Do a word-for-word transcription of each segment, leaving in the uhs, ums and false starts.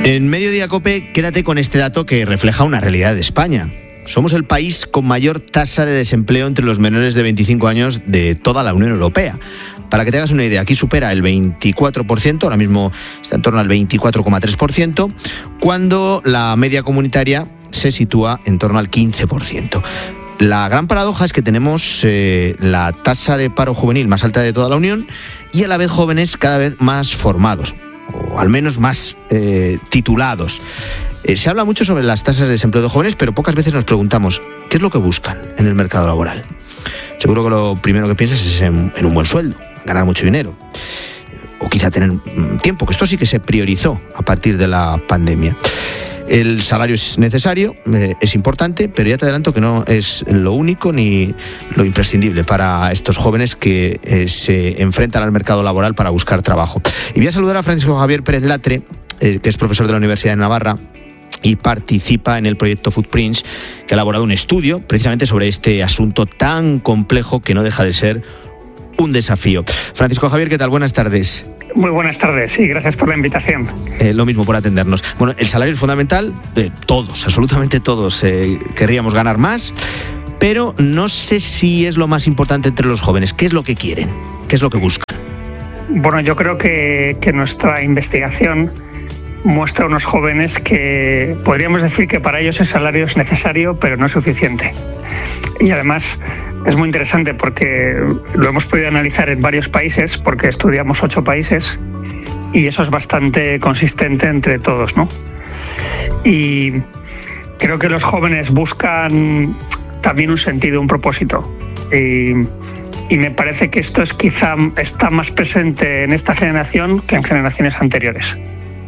En Mediodía COPE, quédate con este dato que refleja una realidad de España. Somos el país con mayor tasa de desempleo entre los menores de veinticinco años de toda la Unión Europea. Para que te hagas una idea, aquí supera el veinticuatro por ciento, ahora mismo está en torno al veinticuatro coma tres por ciento, cuando la media comunitaria se sitúa en torno al quince por ciento. La gran paradoja es que tenemos eh, la tasa de paro juvenil más alta de toda la Unión y a la vez jóvenes cada vez más formados, o al menos más eh, titulados. Eh, se habla mucho sobre las tasas de desempleo de jóvenes, pero pocas veces nos preguntamos ¿qué es lo que buscan en el mercado laboral? Seguro que lo primero que piensas es en, en un buen sueldo, ganar mucho dinero, o quizá tener tiempo, que esto sí que se priorizó a partir de la pandemia. El salario es necesario, eh, es importante, pero ya te adelanto que no es lo único ni lo imprescindible para estos jóvenes que eh, se enfrentan al mercado laboral para buscar trabajo. Y voy a saludar a Francisco Javier Pérez Latre, eh, que es profesor de la Universidad de Navarra y participa en el proyecto Footprints, que ha elaborado un estudio precisamente sobre este asunto tan complejo que no deja de ser un desafío. Francisco Javier, ¿qué tal? Buenas tardes. Muy buenas tardes y gracias por la invitación. Eh, lo mismo, por atendernos. Bueno, el salario es fundamental, eh, todos, absolutamente todos eh, querríamos ganar más, pero no sé si es lo más importante entre los jóvenes. ¿Qué es lo que quieren? ¿Qué es lo que buscan? Bueno, yo creo que, que nuestra investigación muestra a unos jóvenes que podríamos decir que para ellos el salario es necesario, pero no es suficiente. Y además es muy interesante porque lo hemos podido analizar en varios países, porque estudiamos ocho países, y eso es bastante consistente entre todos, ¿no? Y creo que los jóvenes buscan también un sentido, un propósito. Y, y me parece que esto es quizá está más presente en esta generación que en generaciones anteriores.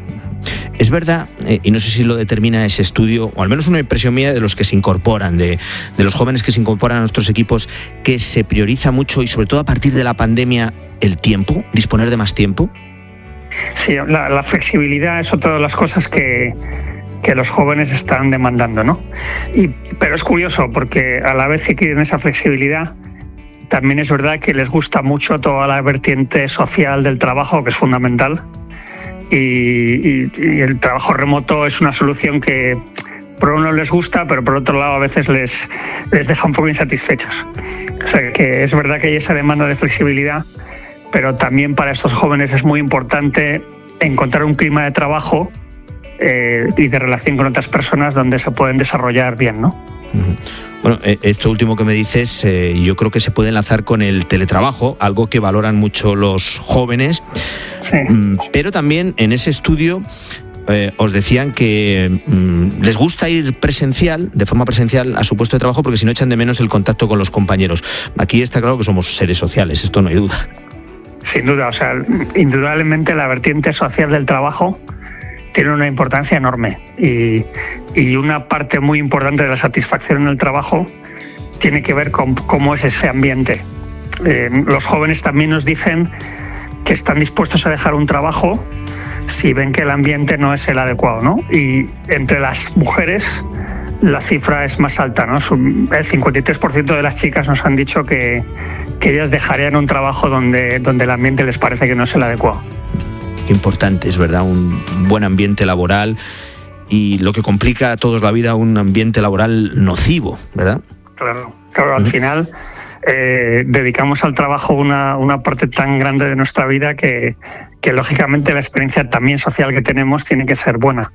Es verdad, eh, y no sé si lo determina ese estudio, o al menos una impresión mía de los que se incorporan, de, de los jóvenes que se incorporan a nuestros equipos, que se prioriza mucho y sobre todo a partir de la pandemia el tiempo, disponer de más tiempo. Sí, la, la flexibilidad es otra de las cosas que, que los jóvenes están demandando, ¿no? Y, pero es curioso porque a la vez que quieren esa flexibilidad, también es verdad que les gusta mucho toda la vertiente social del trabajo, que es fundamental. Y, y, y el trabajo remoto es una solución que por uno les gusta, pero por otro lado a veces les, les deja un poco insatisfechos. O sea que es verdad que hay esa demanda de flexibilidad, pero también para estos jóvenes es muy importante encontrar un clima de trabajo eh, y de relación con otras personas donde se pueden desarrollar bien, ¿no? Bueno, esto último que me dices, eh, yo creo que se puede enlazar con el teletrabajo, algo que valoran mucho los jóvenes. Sí. Pero también en ese estudio eh, os decían que mm, les gusta ir presencial, de forma presencial, a su puesto de trabajo, porque si no echan de menos el contacto con los compañeros. Aquí está claro que somos seres sociales, esto no hay duda. Sin duda, o sea, indudablemente la vertiente social del trabajo tiene una importancia enorme y, y una parte muy importante de la satisfacción en el trabajo tiene que ver con cómo es ese ambiente. Eh, los jóvenes también nos dicen que están dispuestos a dejar un trabajo si ven que el ambiente no es el adecuado, ¿no? Y entre las mujeres la cifra es más alta, ¿no? El cincuenta y tres por ciento de las chicas nos han dicho que, que ellas dejarían un trabajo donde, donde el ambiente les parece que no es el adecuado. Importante, es verdad, un buen ambiente laboral y lo que complica a todos la vida, un ambiente laboral nocivo, ¿verdad? Claro, claro, al uh-huh. final eh, dedicamos al trabajo una, una parte tan grande de nuestra vida que, que lógicamente la experiencia también social que tenemos tiene que ser buena.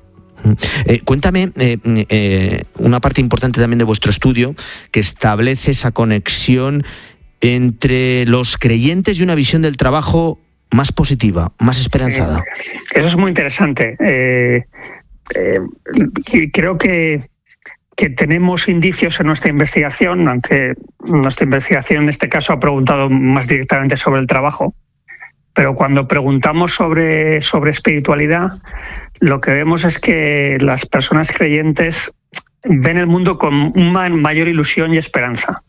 Eh, cuéntame eh, eh, una parte importante también de vuestro estudio que establece esa conexión entre los creyentes y una visión del trabajo más positiva, más esperanzada. Sí, eso es muy interesante. Eh, eh, creo que, que tenemos indicios en nuestra investigación, aunque nuestra investigación en este caso ha preguntado más directamente sobre el trabajo, pero cuando preguntamos sobre, sobre espiritualidad, lo que vemos es que las personas creyentes ven el mundo con una mayor ilusión y esperanza,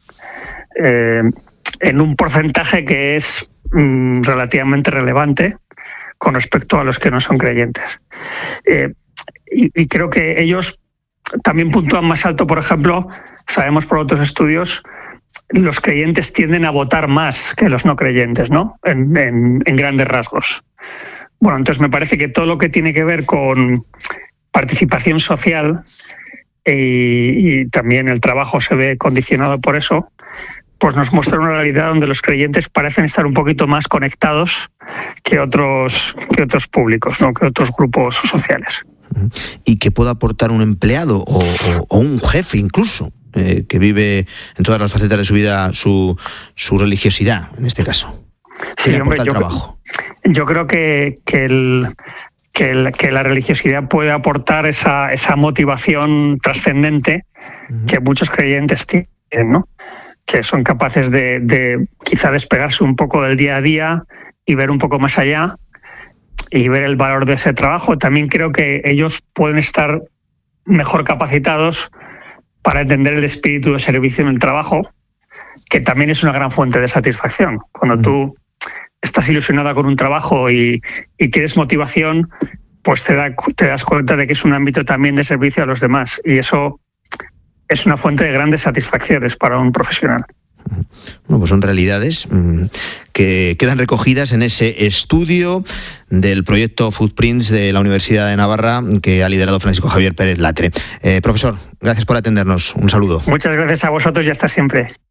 eh, en un porcentaje que es mm, relativamente relevante con respecto a los que no son creyentes. Eh, y, y creo que ellos también puntúan más alto, por ejemplo, sabemos por otros estudios, los creyentes tienden a votar más que los no creyentes, ¿no? En, en, en grandes rasgos. Bueno, entonces me parece que todo lo que tiene que ver con participación social y, y también el trabajo se ve condicionado por eso, pues nos muestra una realidad donde los creyentes parecen estar un poquito más conectados que otros, que otros públicos, ¿no? Que otros grupos sociales. Y que pueda aportar un empleado o, o, o un jefe incluso, eh, que vive en todas las facetas de su vida su, su religiosidad, en este caso. Sí, hombre, yo, yo creo que, que, el, que, el, que la religiosidad puede aportar esa, esa motivación trascendente uh-huh. que muchos creyentes tienen, ¿no? Que son capaces de, de quizá despegarse un poco del día a día y ver un poco más allá y ver el valor de ese trabajo. También creo que ellos pueden estar mejor capacitados para entender el espíritu de servicio en el trabajo, que también es una gran fuente de satisfacción. Cuando uh-huh. tú estás ilusionada con un trabajo y, y tienes motivación, pues te, da, te das cuenta de que es un ámbito también de servicio a los demás, y eso es una fuente de grandes satisfacciones para un profesional. Bueno, pues son realidades mmm, que quedan recogidas en ese estudio del proyecto Footprints de la Universidad de Navarra que ha liderado Francisco Javier Pérez Latre. Eh, profesor, gracias por atendernos. Un saludo. Muchas gracias a vosotros y hasta siempre.